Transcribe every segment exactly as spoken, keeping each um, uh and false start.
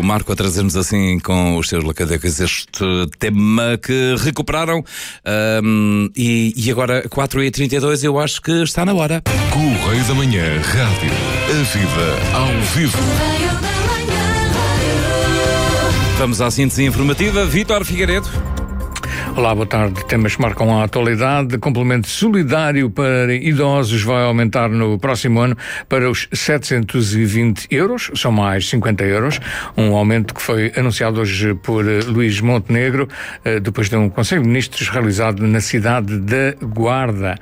Marco a trazer-nos assim com os seus lacadecas este tema que recuperaram. Um, e, e agora, quatro e trinta e dois, eu acho que está na hora. Correio da Manhã Rádio. A vida ao vivo. Vamos à síntese informativa. Vítor Figueiredo. Olá, boa tarde. Temas que marcam a atualidade. Complemento solidário para idosos vai aumentar no próximo ano para os setecentos e vinte euros, são mais cinquenta euros, um aumento que foi anunciado hoje por Luís Montenegro, depois de um Conselho de Ministros realizado na cidade da Guarda.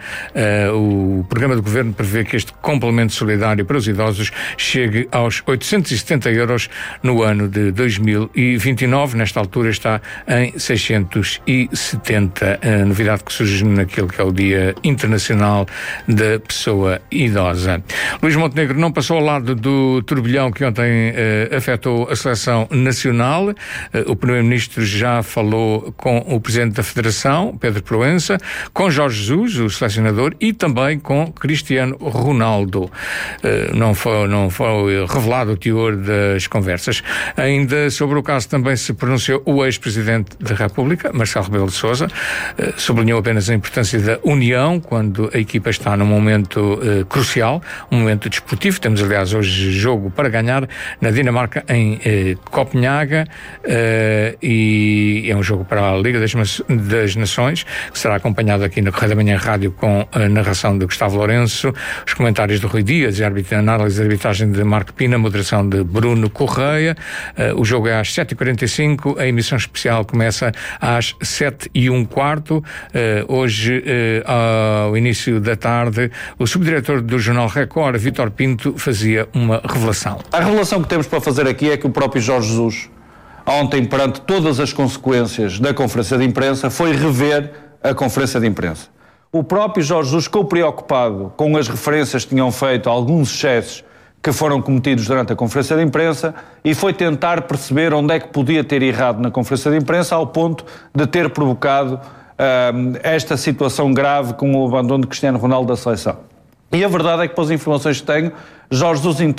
O programa do Governo prevê que este complemento solidário para os idosos chegue aos oitocentos e setenta euros no ano de dois mil e vinte e nove. Nesta altura está em seiscentos e setenta, a novidade que surge naquele que é o Dia Internacional da Pessoa Idosa. Luís Montenegro não passou ao lado do turbilhão que ontem eh, afetou a seleção nacional. Eh, o Primeiro-Ministro já falou com o Presidente da Federação, Pedro Proença, com Jorge Jesus, o selecionador, e também com Cristiano Ronaldo. Eh, não foi, não foi revelado o teor das conversas. Ainda sobre o caso também se pronunciou o ex-Presidente da República, Marcelo Rebelo de Sousa, eh, sublinhou apenas a importância da união quando a equipa está num momento eh, crucial, um momento desportivo. Temos, aliás, hoje jogo para ganhar na Dinamarca, em eh, Copenhaga, eh, e é um jogo para a Liga das, das Nações, que será acompanhado aqui no Correio da Manhã Rádio com a narração de Gustavo Lourenço, os comentários do Rui Dias e a análise de arbitragem de Marco Pina, moderação de Bruno Correia. Eh, o jogo é às sete e quarenta e cinco, a emissão especial começa às sete e um quarto. Uh, hoje, uh, ao início da tarde, o subdiretor do Jornal Record, Vítor Pinto, fazia uma revelação. A revelação que temos para fazer aqui é que o próprio Jorge Jesus, ontem, perante todas as consequências da conferência de imprensa, foi rever a conferência de imprensa. O próprio Jorge Jesus ficou preocupado com as referências que tinham feito a alguns excessos que foram cometidos durante a conferência de imprensa e foi tentar perceber onde é que podia ter errado na conferência de imprensa ao ponto de ter provocado uh, esta situação grave com o abandono de Cristiano Ronaldo da seleção. E a verdade é que, pelas informações que tenho, Jorge Jesus